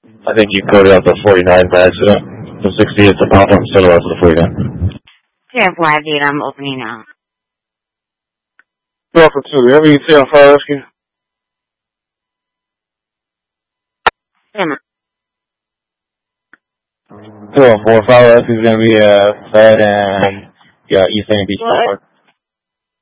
I think you coded out the 49 by accident. The 60 is the pop-up instead of the 49. Yeah, Vlad, dude, I'm opening now. Welcome to the WTL Fire Rescue. Damn. 204 Fire Rescue is going to be Fed and East Lane Beach Park.